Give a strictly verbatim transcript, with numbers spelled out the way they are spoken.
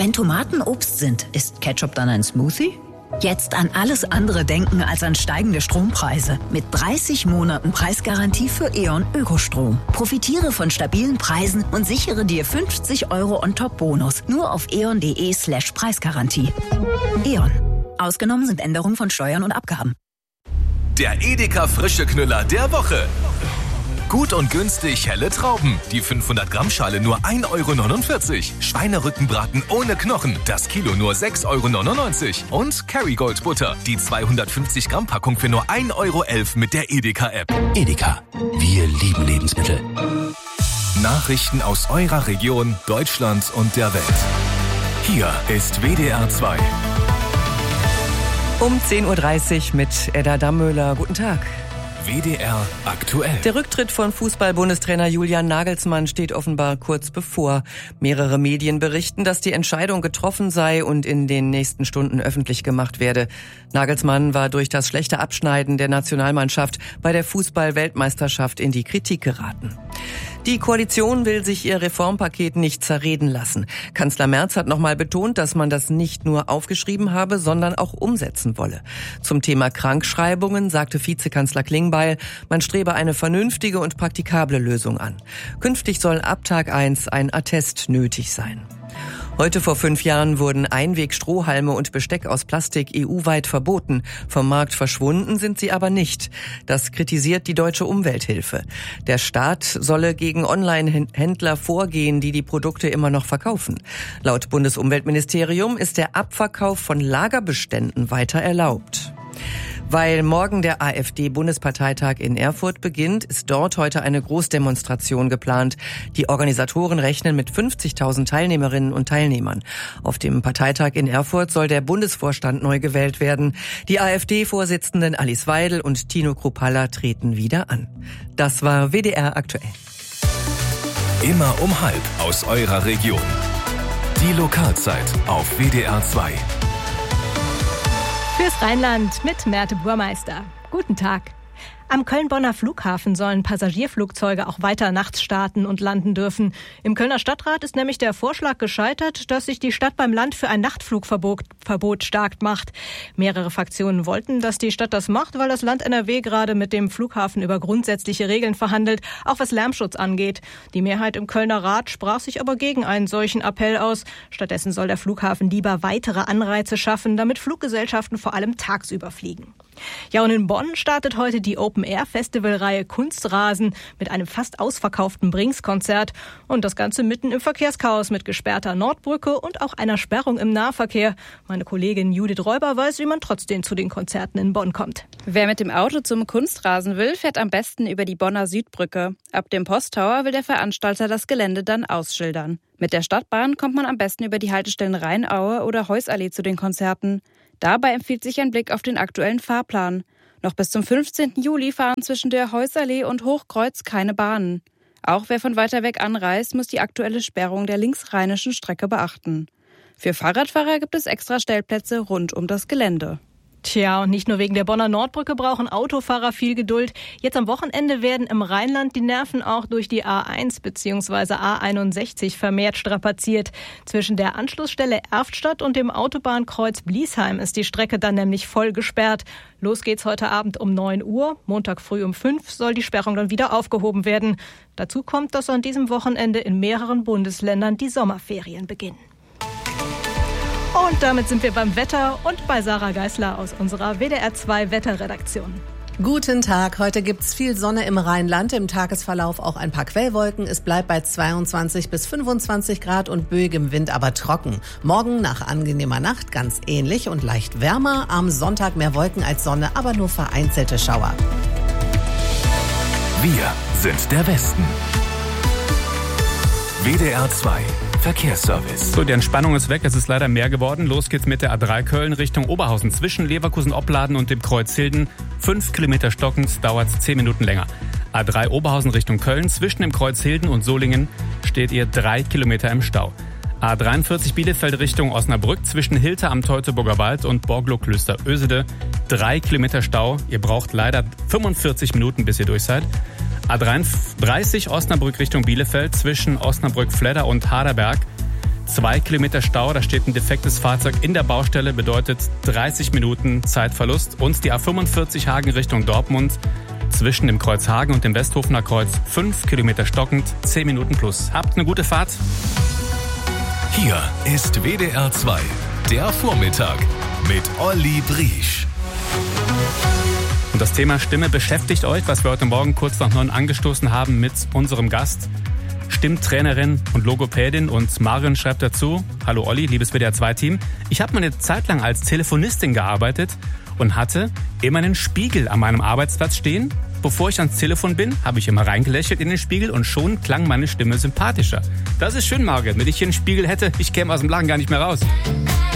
Wenn Tomaten Obst sind, ist Ketchup dann ein Smoothie? Jetzt an alles andere denken als an steigende Strompreise. Mit dreißig Monaten Preisgarantie für E.ON Ökostrom. Profitiere von stabilen Preisen und sichere dir fünfzig Euro On-Top-Bonus. Nur auf eon.de slash Preisgarantie. E.ON. Ausgenommen sind Änderungen von Steuern und Abgaben. Der Edeka frische Knüller der Woche. Gut und günstig helle Trauben. Die fünfhundert Gramm Schale nur ein Euro neunundvierzig. Schweinerückenbraten ohne Knochen. Das Kilo nur sechs Euro neunundneunzig. Und Kerrygold Butter. Die zweihundertfünfzig Gramm Packung für nur ein Euro elf mit der Edeka-App. Edeka. Wir lieben Lebensmittel. Nachrichten aus eurer Region, Deutschland und der Welt. Hier ist W D R zwei. Um zehn Uhr dreißig mit Edda Dammöhler. Guten Tag. W D R aktuell. Der Rücktritt von Fußball-Bundestrainer Julian Nagelsmann steht offenbar kurz bevor. Mehrere Medien berichten, dass die Entscheidung getroffen sei und in den nächsten Stunden öffentlich gemacht werde. Nagelsmann war durch das schlechte Abschneiden der Nationalmannschaft bei der Fußball-Weltmeisterschaft in die Kritik geraten. Die Koalition will sich ihr Reformpaket nicht zerreden lassen. Kanzler Merz hat nochmal betont, dass man das nicht nur aufgeschrieben habe, sondern auch umsetzen wolle. Zum Thema Krankschreibungen sagte Vizekanzler Klingbeil, man strebe eine vernünftige und praktikable Lösung an. Künftig soll ab Tag eins ein Attest nötig sein. Heute vor fünf Jahren wurden Einwegstrohhalme und Besteck aus Plastik E U-weit verboten. Vom Markt verschwunden sind sie aber nicht. Das kritisiert die Deutsche Umwelthilfe. Der Staat solle gegen Online-Händler vorgehen, die die Produkte immer noch verkaufen. Laut Bundesumweltministerium ist der Abverkauf von Lagerbeständen weiter erlaubt. Weil morgen der AfD-Bundesparteitag in Erfurt beginnt, ist dort heute eine Großdemonstration geplant. Die Organisatoren rechnen mit fünfzigtausend Teilnehmerinnen und Teilnehmern. Auf dem Parteitag in Erfurt soll der Bundesvorstand neu gewählt werden. Die AfD-Vorsitzenden Alice Weidel und Tino Kruppalla treten wieder an. Das war W D R aktuell. Immer um halb aus eurer Region. Die Lokalzeit auf W D R zwei. Fürs Rheinland mit Merte Burmeister. Guten Tag. Am Köln-Bonner Flughafen sollen Passagierflugzeuge auch weiter nachts starten und landen dürfen. Im Kölner Stadtrat ist nämlich der Vorschlag gescheitert, dass sich die Stadt beim Land für ein Nachtflugverbot Verbot stark macht. Mehrere Fraktionen wollten, dass die Stadt das macht, weil das Land N R W gerade mit dem Flughafen über grundsätzliche Regeln verhandelt, auch was Lärmschutz angeht. Die Mehrheit im Kölner Rat sprach sich aber gegen einen solchen Appell aus. Stattdessen soll der Flughafen lieber weitere Anreize schaffen, damit Fluggesellschaften vor allem tagsüber fliegen. Ja, und in Bonn startet heute die Open-Air-Festivalreihe Kunstrasen mit einem fast ausverkauften Brings-Konzert. Und das Ganze mitten im Verkehrschaos mit gesperrter Nordbrücke und auch einer Sperrung im Nahverkehr. Meine Kollegin Judith Räuber weiß, wie man trotzdem zu den Konzerten in Bonn kommt. Wer mit dem Auto zum Kunstrasen will, fährt am besten über die Bonner Südbrücke. Ab dem Posttower will der Veranstalter das Gelände dann ausschildern. Mit der Stadtbahn kommt man am besten über die Haltestellen Rheinaue oder Heussallee zu den Konzerten. Dabei empfiehlt sich ein Blick auf den aktuellen Fahrplan. Noch bis zum fünfzehnten Juli fahren zwischen der Heussallee und Hochkreuz keine Bahnen. Auch wer von weiter weg anreist, muss die aktuelle Sperrung der linksrheinischen Strecke beachten. Für Fahrradfahrer gibt es extra Stellplätze rund um das Gelände. Tja, und nicht nur wegen der Bonner Nordbrücke brauchen Autofahrer viel Geduld. Jetzt am Wochenende werden im Rheinland die Nerven auch durch die A eins bzw. A einundsechzig vermehrt strapaziert. Zwischen der Anschlussstelle Erftstadt und dem Autobahnkreuz Bliesheim ist die Strecke dann nämlich voll gesperrt. Los geht's heute Abend um neun Uhr. Montag früh um fünf soll die Sperrung dann wieder aufgehoben werden. Dazu kommt, dass an diesem Wochenende in mehreren Bundesländern die Sommerferien beginnen. Und damit sind wir beim Wetter und bei Sarah Geisler aus unserer W D R zwei Wetterredaktion. Guten Tag, heute gibt's viel Sonne im Rheinland, im Tagesverlauf auch ein paar Quellwolken. Es bleibt bei zweiundzwanzig bis fünfundzwanzig Grad und böigem Wind, aber trocken. Morgen nach angenehmer Nacht ganz ähnlich und leicht wärmer. Am Sonntag mehr Wolken als Sonne, aber nur vereinzelte Schauer. Wir sind der Westen. W D R zwei Verkehrsservice. So, die Entspannung ist weg. Es ist leider mehr geworden. Los geht's mit der A drei Köln Richtung Oberhausen. Zwischen Leverkusen-Opladen und dem Kreuz Hilden. Fünf Kilometer stockend, dauert zehn Minuten länger. A drei Oberhausen Richtung Köln. Zwischen dem Kreuz Hilden und Solingen steht ihr drei Kilometer im Stau. A dreiundvierzig Bielefeld Richtung Osnabrück. Zwischen Hilter am Teutoburger Wald und Borglo-Klöster-Ösede. Drei Kilometer Stau. Ihr braucht leider fünfundvierzig Minuten, bis ihr durch seid. A dreiunddreißig Osnabrück Richtung Bielefeld zwischen Osnabrück-Fledder und Harderberg. Zwei Kilometer Stau, da steht ein defektes Fahrzeug in der Baustelle, bedeutet dreißig Minuten Zeitverlust. Und die A fünfundvierzig Hagen Richtung Dortmund, zwischen dem Kreuz Hagen und dem Westhofener Kreuz, fünf Kilometer stockend, zehn Minuten plus. Habt eine gute Fahrt. Hier ist W D R zwei, der Vormittag mit Olli Briesch. Und das Thema Stimme beschäftigt euch, was wir heute Morgen kurz nach neun angestoßen haben mit unserem Gast, Stimmtrainerin und Logopädin. Und Marion schreibt dazu: Hallo Olli, liebes W D R zwei Team. Ich habe mal eine Zeit lang als Telefonistin gearbeitet und hatte immer einen Spiegel an meinem Arbeitsplatz stehen. Bevor ich ans Telefon bin, habe ich immer reingelächelt in den Spiegel und schon klang meine Stimme sympathischer. Das ist schön, Marion. Wenn ich hier einen Spiegel hätte, ich käme aus dem Lachen gar nicht mehr raus.